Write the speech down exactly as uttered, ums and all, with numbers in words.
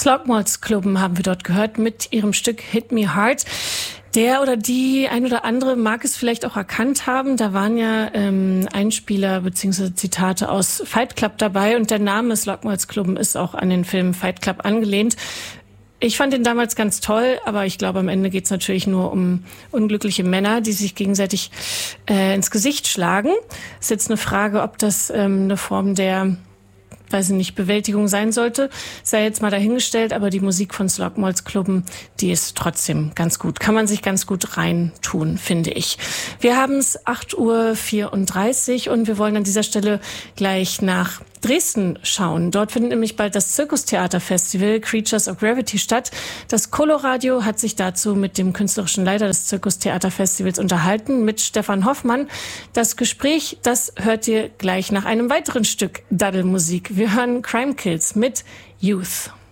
Slogmalz-Klubben haben wir dort gehört mit ihrem Stück Hit Me Hard. Der oder die ein oder andere mag es vielleicht auch erkannt haben. Da waren ja ähm, Einspieler bzw. Zitate aus Fight Club dabei und der Name Slogmalz-Klubben ist auch an den Film Fight Club angelehnt. Ich fand ihn damals ganz toll, aber ich glaube, am Ende geht es natürlich nur um unglückliche Männer, die sich gegenseitig äh, ins Gesicht schlagen. Ist jetzt eine Frage, ob das ähm, eine Form der, weiß ich nicht, Bewältigung sein sollte. Sei jetzt mal dahingestellt, aber die Musik von Slogmalz-Klubben, die ist trotzdem ganz gut. Kann man sich ganz gut reintun, finde ich. Wir haben es acht Uhr vierunddreißig und wir wollen an dieser Stelle gleich nach Dresden schauen. Dort findet nämlich bald das Zirkustheaterfestival Creatures of Gravity statt. Das Coloradio hat sich dazu mit dem künstlerischen Leiter des Zirkustheaterfestivals unterhalten, mit Stefan Hoffmann. Das Gespräch, das hört ihr gleich nach einem weiteren Stück Daddelmusik. Wir hören Crime Kills mit Youth.